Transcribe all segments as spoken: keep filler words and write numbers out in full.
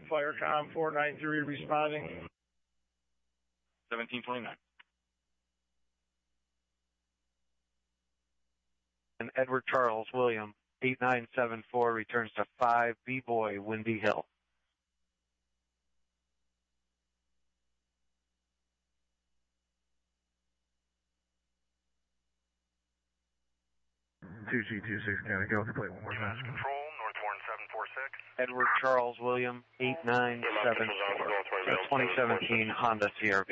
Firecom four nine three responding. seventeen twenty-nine. And Edward Charles William, eight nine seven four, returns to five B-Boy, Windy Hill. two G two six, can I go play one more time? U S Control, North Warren seven four six. Edward Charles William, eight nine seven four, twenty seventeen Honda C R V.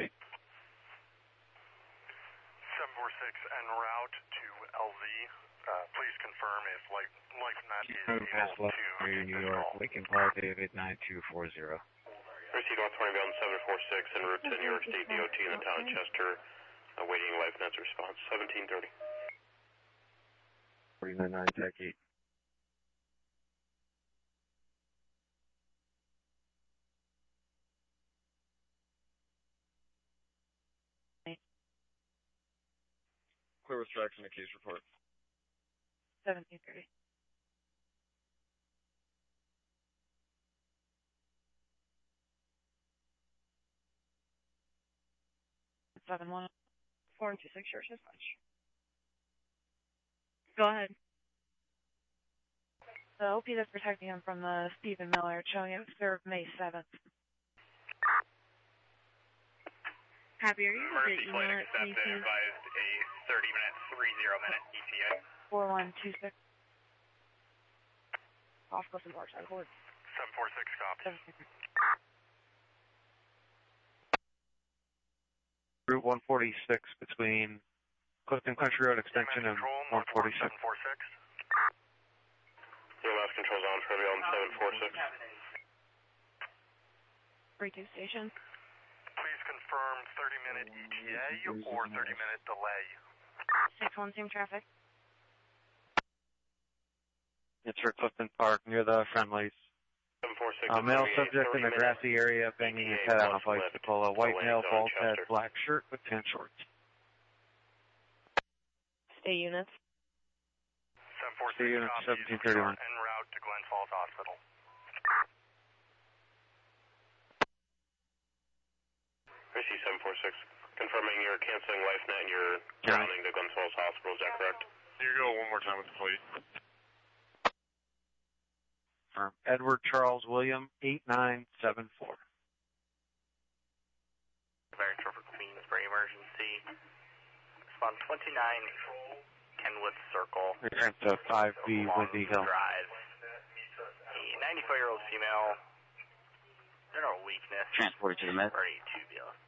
seven four six en route to L Z. Uh, please confirm if Life, LifeNet is able to take New this York, call. Lincoln Park, David nine two four zero. Receive North twenty Mountain seven four six en route to New York State D O T in the town of Chester, awaiting LifeNet's response. seventeen thirty. forty-nine nine Tech eight. Clear with tracks in the case report. seventeen thirty. Seven one four two six, your dispatch. Go ahead. The O P that's protecting him from the Stephen Miller showing it served May seventh. Happy, are you able to Emergency flight email it to me, accepted, please? advised a thirty minute, three zero minute E T A. four one two six. Off Clifton Park, side forward. seven four six, copy. Route one forty-six between Clifton Country Road Extension and one forty-six. seven four six. Your last control's on for Mountain seven four six. three two station. Please confirm thirty minute E T A or thirty minute delay. six one, same traffic. It's for Clifton Park near the Friendlies. seven four six. A male subject in the grassy area banging his head on a bicycle. A white male, bald head, black shirt with tan shorts. Stay units. seven four six, Stay units, copy. seventeen thirty-one. En route to Glen Falls Hospital. Receive seven four six. Confirming you're canceling LifeNet and you're grounding to Glen Falls Hospital, is that correct? You go one more time with the plate. Firm. Edward Charles William, eight nine seven four. Barracks for Queensbury emergency. Response twenty-nine, Kenwood Circle. Return to five B, Windy Hill. Drive. A ninety-four-year-old female. General weakness. Transported to the med. Ready to be able.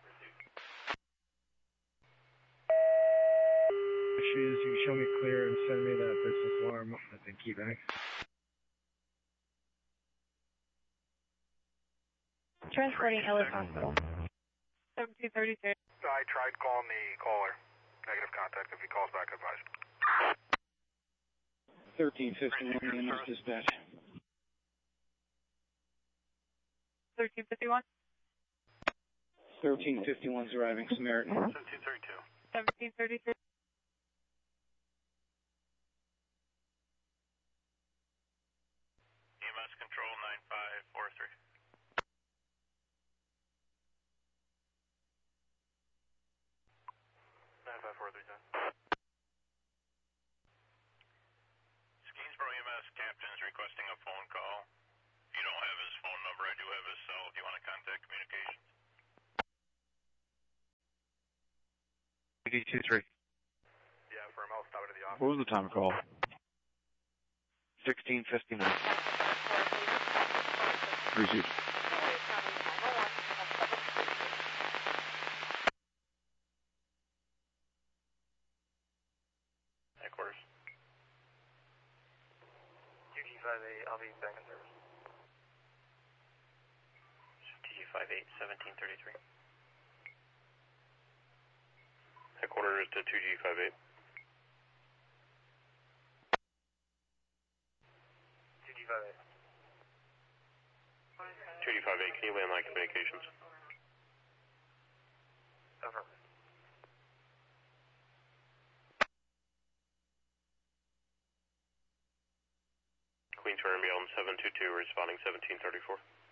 Issues, you can show me clear and send me that business alarm at the key back. Transporting Ellis Hospital. seventeen thirty-three. I tried calling the caller. Negative contact. If he calls back, advise. thirteen fifty-one, E M S dispatch. thirteen fifty-one. thirteen fifty-one's arriving, Samaritan. seventeen thirty-two. seventeen thirty-three. E M S control nine five four three. nine five four three ten. Skeensboro E M S captain is requesting a phone call. If you don't have his phone number, I do have his cell if you want to contact communications. eighty two three. Yeah, for him, I'll stop it at the office. What was the time call? sixteen fifty-nine. Received. Headquarters. T G five eight, I'll be back in service. T G five eight, seventeen thirty-three. Headquarters to two G five eight. two G five eight. two G five eight, can you landline communications? Over. Queensbury Ambulance seven two two, responding seventeen thirty-four.